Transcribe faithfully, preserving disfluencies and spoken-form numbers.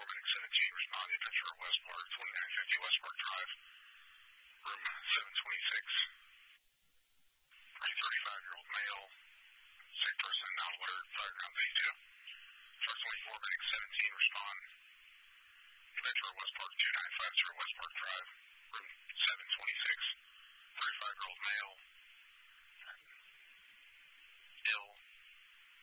medic seventeen, respond to Ventura West Park, twenty-nine fifty West Park Drive, room seven twenty-six. A thirty-five-year-old male, same person, not alert, fireground detail. Truck twenty-four, medic seventeen, respond. Ventura West Park, two nine five zero West Park Drive, room